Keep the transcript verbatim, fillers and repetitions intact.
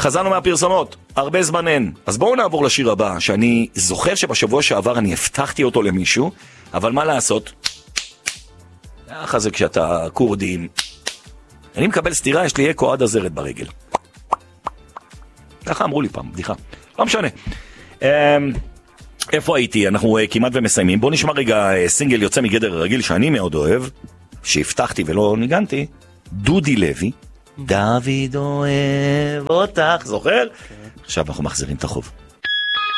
חזרנו מהפרסומות, הרבה זמן אין. אז בואו נעבור לשיר הבא, שאני זוכר שבשבוע שעבר אני הבטחתי אותו למישהו, אבל מה לעשות? ככה זה כשאתה קורדים. אני מקבל סתירה, יש לי אקו עד הזרת ברגל. ככה אמרו לי פעם, בדיחה. לא משנה. איפה הייתי? אנחנו כמעט ומסיימים. בואו נשמע רגע סינגל יוצא מגדר הרגיל שאני מאוד אוהב, שהבטחתי ולא ניגנתי. דודי לוי. דוד אוהב אותך, זוכר? עכשיו אנחנו מחזירים את החוב.